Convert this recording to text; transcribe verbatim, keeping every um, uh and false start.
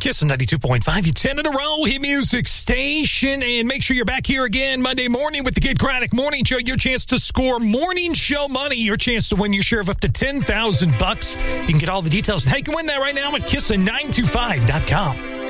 Kiss ninety-two point five, you ten in a row, hit music station, and make sure you're back here again Monday morning with the Kid Craddock Morning Show. Your chance to score morning show money, your chance to win your share of up to ten thousand bucks. You can get all the details and how you can win that right now at kiss nine two five dot com.